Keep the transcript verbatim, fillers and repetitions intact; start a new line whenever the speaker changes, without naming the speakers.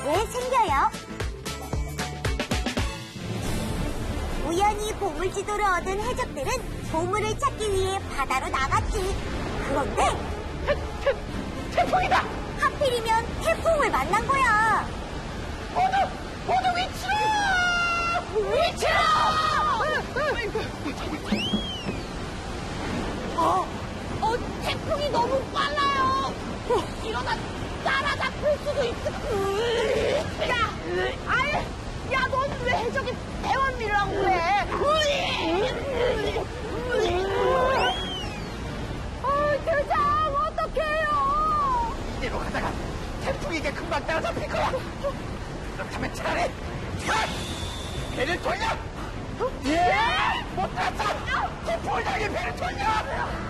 왜 생겨요? 우연히 보물지도를 얻은 해적들은 보물을 찾기 위해 바다로 나갔지. 그런데
태, 태, 태풍이다!
하필이면 태풍을 만난 거야.
모두, 모두 위치로! 위치로! 어, 어, 태풍이 너무 빨라요. 이러다 따라잡힐 수도 있어. 야, 아이, 야, 넌 왜 해적이 대원미라고 그래? 어, 대장, 어떡해요? 이대로 가다가 태풍에게 금방 따라잡힐 거야. 그렇다면 차라리 배를 돌려! 예! 못 따라잡! 태풍을 당해 배를 돌려!